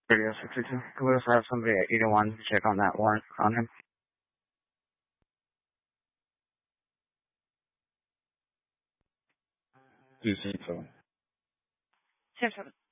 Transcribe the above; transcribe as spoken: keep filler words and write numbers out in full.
Radio six two two. Can we also have somebody at eight oh one check on that warrant on him? two six seven. Ten seven.